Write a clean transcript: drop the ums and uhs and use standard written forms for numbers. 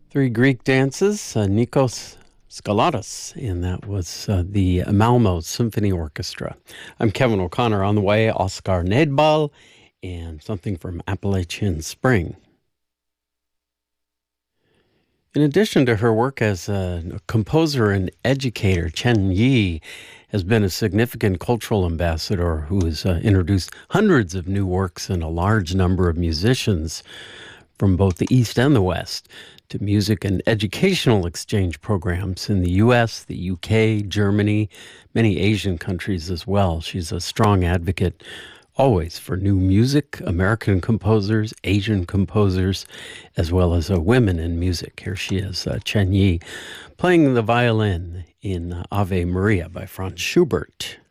Three Greek dances, Nikos Skalatas, and that was the Malmo Symphony Orchestra. I'm Kevin O'Connor. On the way, Oscar Nedbal and something from Appalachian Spring. In addition to her work as a composer and educator, Chen Yi has been a significant cultural ambassador who has introduced hundreds of new works and a large number of musicians from both the East and the West to music and educational exchange programs in the U.S., the U.K., Germany, many Asian countries as well. She's a strong advocate always for new music, American composers, Asian composers, as well as women in music. Here she is, Chen Yi, playing the violin in Ave Maria by Franz Schubert.